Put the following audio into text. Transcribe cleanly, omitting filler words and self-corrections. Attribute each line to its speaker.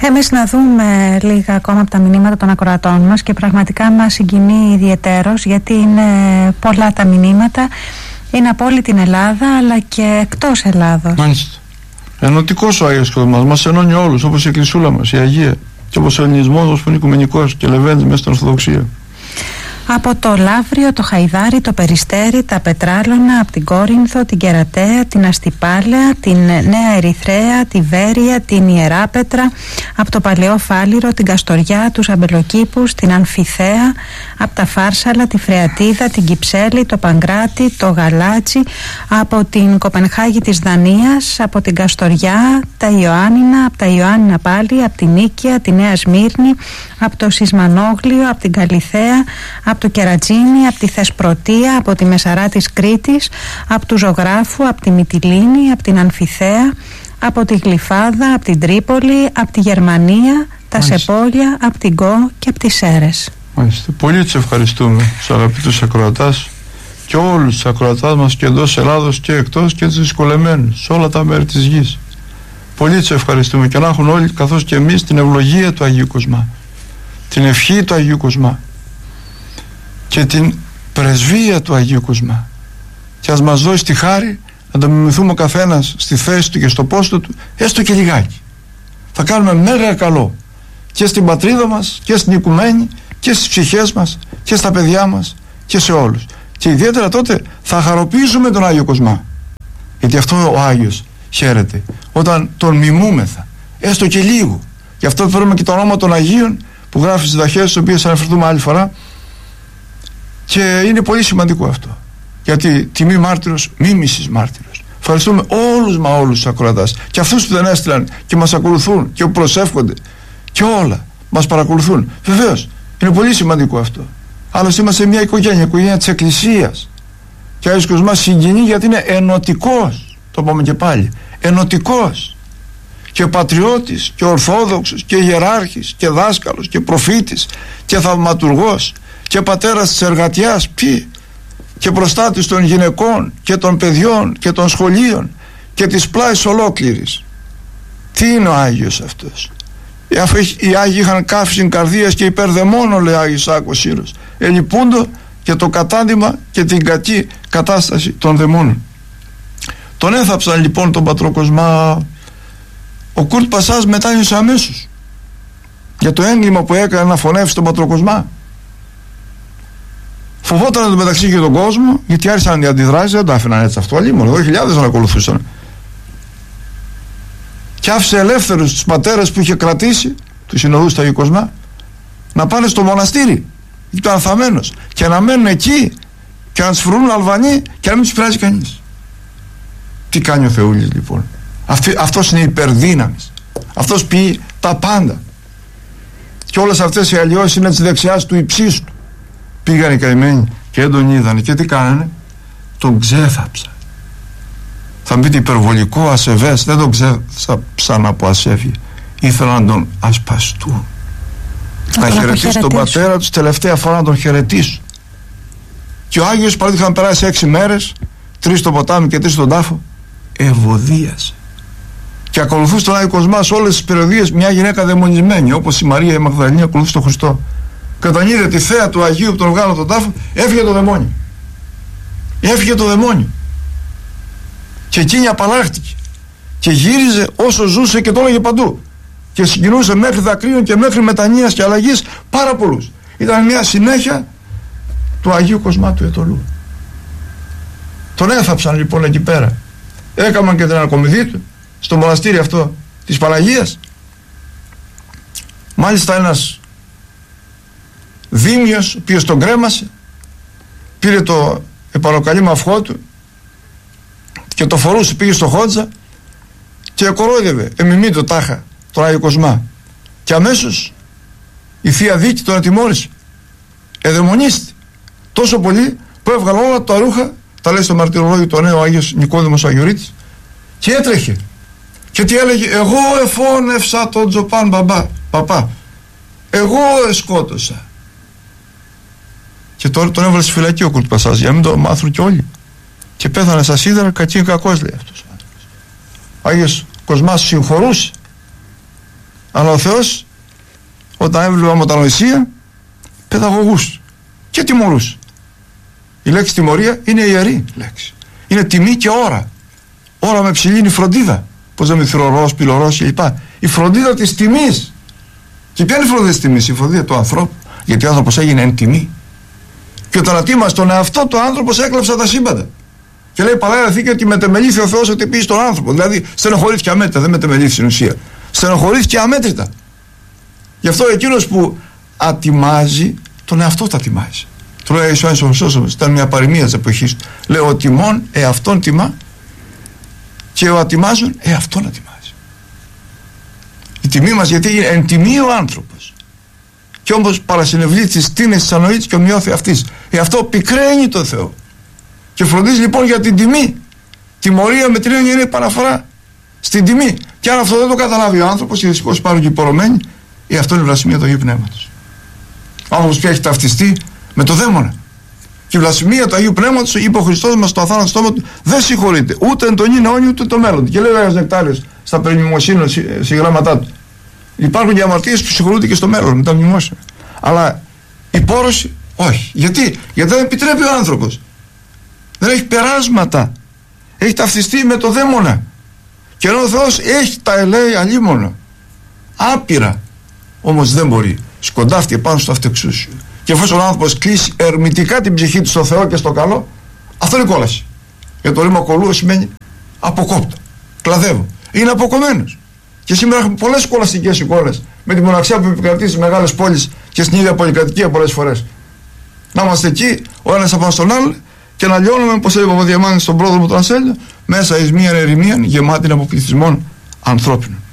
Speaker 1: Εμείς να δούμε λίγα ακόμα από τα μηνύματα των ακροατών μας και πραγματικά μας συγκινεί ιδιαιτέρως, γιατί είναι πολλά τα μηνύματα. Είναι από όλη την Ελλάδα αλλά και εκτός Ελλάδος.
Speaker 2: Μάλιστα. Ενωτικός ο Άγιος Κοσμάς, μας ενώνει όλους, όπως η Εκκλησούλα μας, η Αγία, και όπως ο ελληνισμός μας που είναι οικουμενικός και λεβαίνει μέσα στην Ορθοδοξία.
Speaker 1: Από το Λαύριο, το Χαϊδάρι, το Περιστέρι, τα Πετράλωνα, από την Κόρινθο, την Κερατέα, την Αστυπάλαια, την Νέα Ερυθρέα, τη Βέρεια, την Ιεράπετρα, από το Παλαιό Φάληρο, την Καστοριά, τους Αμπελοκήπους, την Αμφιθέα, από τα Φάρσαλα, τη Φρεατίδα, την Κυψέλη, το Παγκράτη, το Γαλάτσι, από την Κοπενχάγη της Δανίας, από την Καστοριά, τα Ιωάννινα, από τα Ιωάννινα πάλι, από την Νίκαια, τη Νέα Σμύρνη, από το Σισμανόγλιο, από την Καλιθέα, από το Κερατζίνι, από τη Θεσπρωτεία, από τη Μεσαρά της Κρήτης, από του Ζωγράφου, από τη Μυτιλήνη, από την Αμφιθέα, από τη Γλυφάδα, από την Τρίπολη, από τη Γερμανία, τα Σεπόλια, από την Κο και από τις Σέρες.
Speaker 2: Μάλιστα. Πολύ τους ευχαριστούμε τους αγαπητούς ακροατάς και όλους τους ακροατάς μας και εντός Ελλάδος και εκτός και τους δυσκολεμένους σε όλα τα μέρη της γης. Πολύ τους ευχαριστούμε και να έχουν όλοι, καθώς και εμείς, την ευλογία του Αγίου Κοσμά, την ευχή του Αγίου Κοσμά και την πρεσβεία του Αγίου Κοσμά, και ας μας δώσει τη χάρη να το μιμηθούμε ο καθένας στη θέση του και στο πόστο του, έστω και λιγάκι. Θα κάνουμε μέγα καλό και στην πατρίδα μας και στην οικουμένη και στις ψυχές μας και στα παιδιά μας και σε όλους, και ιδιαίτερα τότε θα χαροποιήσουμε τον Άγιο Κοσμά, γιατί αυτό ο Άγιος χαίρεται όταν τον μιμούμεθα έστω και λίγο. Γι' αυτό φέρουμε και το όνομα των Αγίων που γράφει στις διδαχές, στις οποίες θα αναφερθούμε άλλη φορά, και είναι πολύ σημαντικό αυτό, γιατί τιμή μάρτυρος, μίμησης μάρτυρος. Ευχαριστούμε όλους τους ακροατάς και αυτούς που δεν έστειλαν και μας ακολουθούν και που προσεύχονται και όλα μας παρακολουθούν. Βεβαίως είναι πολύ σημαντικό αυτό. Άλλωστε είμαστε μια οικογένεια της Εκκλησίας, και ο Άγιος Κοσμάς συγκινεί γιατί είναι ενωτικός, το πούμε και πάλι, ενωτικός και πατριώτης και ορθόδοξος και ιεράρχης και δάσκαλος και προφήτης και θαυματουργός και πατέρας της εργατιάς, και προστάτης των γυναικών και των παιδιών και των σχολείων και της πλάης ολόκληρης. Τι είναι ο Άγιος αυτός? Οι Άγιοι είχαν καύσιν καρδίας και υπερδαιμόνων, λέει Άγιος Σάκος Σύρος, ελυπούντο και το κατάντημα και την κακή κατάσταση των δαιμόνων. Τον έθαψαν λοιπόν τον πατρό Κοσμά. Ο Κουρτ Πασάς μετάνιωσε αμέσως για το έγκλημα που έκανε να φωνεύσει τον πατρό Κοσμά. Φοβόταν το μεταξύ και τον κόσμο, γιατί άρχισαν οι αντιδράσεις, δεν το άφηναν έτσι αυτό, αλλήμον, εδώ χιλιάδες να ακολουθούσαν. Και άφησε ελεύθερους τους πατέρες που είχε κρατήσει, τους συνοδούς του Αγίου Κοσμά, να πάνε στο μοναστήρι, γιατί ήταν ανθαμένος, και να μένουν εκεί και να τους φρουρούν Αλβανοί και να μην τους πειράζει κανείς. Τι κάνει ο Θεούλης λοιπόν? Αυτός είναι υπερδύναμης, αυτός πει τα πάντα, και όλες αυτές οι αλλοιώσεις είναι της δεξιάς του υψίστου. Πήγανε οι καημένοι και δεν τον είδανε, και τι κάνανε? Τον ξέθαψαν. Θα μπείτε υπερβολικό, ασεβές. Δεν τον ξέθαψαν από ασέβεια, ήθελαν να τον ασπαστούν, να χαιρετήσουν τον πατέρα τους τελευταία φορά, να τον χαιρετήσουν. Και ο Άγιος, παρότι είχαν περάσει 6 μέρες, 3 στο ποτάμι και 3 στον τάφο, ευωδίασε και ακολουθούσε τον Άγιο Κοσμά σε όλες τις περιοδίες μια γυναίκα δαιμονισμένη, όπως η Μαρία η Μαγδαληνή ακολουθούσε τον Χριστό. Και όταν είδε τη θέα του Αγίου που τον βγάλω τον τάφο, έφυγε το δαιμόνιο. Έφυγε το δαιμόνιο. Και εκείνη απαλλάχτηκε. Και γύριζε όσο ζούσε και το έλεγε παντού. Και συγκινούσε μέχρι δακρύων και μέχρι μετανοίας και αλλαγής πάρα πολλούς. Ήταν μια συνέχεια του Αγίου Κοσμά του Αιτωλού. Τον έθαψαν λοιπόν εκεί πέρα. Έκαναν και την ανακομιδή του στο μοναστήρι αυτό της Παναγίας. Μάλιστα ένας δήμιος, ο οποίος τον κρέμασε, πήρε το επανοκαλύμα αυγό του και το φορούσε, πήγε στο Χόντζα και κορόιδευε το τάχα τον Άγιο Κοσμά, και αμέσως η Θεία Δίκη τον ατιμώρησε, εδαιμονίστη τόσο πολύ που έβγαλε όλα τα ρούχα, τα λέει στο μαρτυρολόγιο το νέο Άγιος Νικόδημος Αγιορείτης, και έτρεχε. Και τι έλεγε? Εγώ εφώνευσα τον Τζοπάν παπά, εγώ σκότωσα. Και τώρα τον έβαλε στη φυλακή ο Κουρτ Πασάς, για να μην το μάθουν κι όλοι, και πέθανε στα σίδερα, κακός, λέει αυτός ο άνθρωπος. Ο Άγιος Κοσμάς συγχωρούσε Αλλά ο Θεός, όταν έβλεπε αμοτανοησία, παιδαγωγούς και τιμωρούς. Η λέξη τιμωρία είναι ιερή λέξη. Είναι τιμή και ώρα. Ώρα με ψηλή είναι η φροντίδα. Πώς λέμε, θυρωρός, πυλωρός κλπ. Η φροντίδα της τιμής. Και ποια είναι η φροντίδα της τιμής? Η φροντίδα του ανθρώπου. Γιατί ο άνθρωπος έγινε εν τιμή. Και όταν ατίμασε τον εαυτό του, ο άνθρωπος έκλαψε τα σύμπαντα. Και λέει Παλαιά Διαθήκη ότι μετεμελήθη ο Θεός ότι πήγε στον άνθρωπο. Δηλαδή στενοχωρήθηκε αμέτρητα, δεν μετεμελήθη στην ουσία. Στενοχωρήθηκε αμέτρητα. Γι' αυτό εκείνος που ατιμάζει, τον εαυτό του ατιμάζει. Του λέει Ιησούς Χριστός, ήταν μια παροιμία της εποχής. Λέει ο τιμών εαυτόν τιμά και ο ατιμάζων εαυτόν ατιμάζει. Η τιμή μας, γιατί είναι εν τιμή ο άνθρωπος. Και όμως παρασυνευλεί τις τίνες της ανοήτης και ομοιώθη αυτής. Αυτό πικραίνει το Θεό. Και φροντίζει λοιπόν για την τιμή. Τιμωρία με την έννοια είναι επαναφορά στην τιμή. Και αν αυτό δεν το καταλάβει ο άνθρωπος, και δυστυχώς υπάρχουν και υπορωμένοι, αυτό είναι η βλασφημία του Αγίου Πνεύματος. Ο άνθρωπος πια έχει ταυτιστεί με το δαίμονα. Και η βλασφημία του Αγίου Πνεύματος, είπε ο Χριστός μας στο αθάνατο στόμα του, δεν συγχωρείται ούτε εν τον νυν αιώνιο ούτε το μέλλον. Και λέει ο Άγιος Νεκτάριος στα περιμνημοσύνων συγγράμματά του. Υπάρχουν και αμαρτίες που συγχωρούνται και στο μέλλον με τα μνημόσυνα. Αλλά η πόρωση όχι. Γιατί δεν επιτρέπει ο άνθρωπος. Δεν έχει περάσματα. Έχει ταυτιστεί με το δαίμονα. Και ενώ ο Θεός έχει τα ελέη αλίμονα. Άπειρα. Όμως δεν μπορεί. Σκοντάφτει πάνω στο αυτεξούσιο. Και εφόσον ο άνθρωπος κλείσει ερμητικά την ψυχή του στο Θεό και στο καλό, αυτό είναι κόλαση. Γιατί το ρήμα κολούω σημαίνει αποκόπτω. Κλαδεύω. Είναι αποκομμένος. Και σήμερα έχουμε πολλές κολαστικές εικόνες με τη μοναξιά που επικρατεί στις μεγάλες πόλεις και στην ίδια πολυκατοικία πολλές φορές. Να είμαστε εκεί, ο ένας απάνω στον άλλο, και να λιώνουμε, όπως έλεγε ο Παπαδιαμάνης στον πρόδρομο του Ανσέλιο, μέσα εις μίαν ερημίαν γεμάτη από πληθυσμών ανθρώπινων.